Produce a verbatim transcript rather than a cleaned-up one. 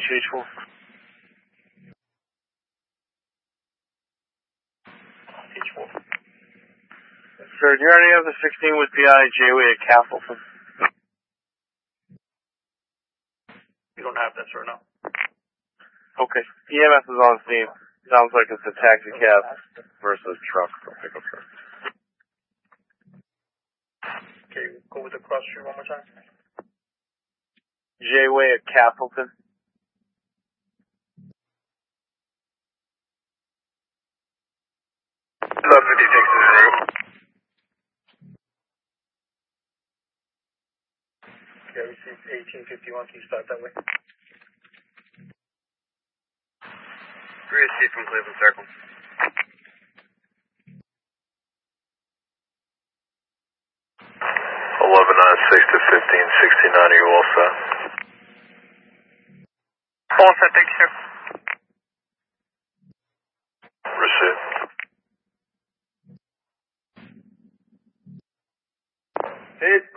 H four. H four. Sir, do you already have the sixteen with P I J-Way at Castleton? You don't have that, sir, no. Okay. E M S is on scene. Sounds like it's a taxi cab versus truck or pickup truck. Okay, go with the cross street one more time. J-Way at Castleton. eleven fifty-six is zero. Okay, I received eighteen fifty-one. Can you start that way? We received from Cleveland Circle. eleven nine six to fifteen sixty-nine, are you all set? All set, thank you, sir. Received. Hit.